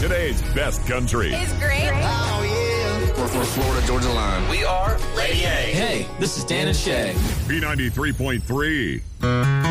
Today's best country. It's great. Oh, yeah. We're from Florida Georgia Line. We are Lady A. Hey, this is Dan and Shay. B93.3.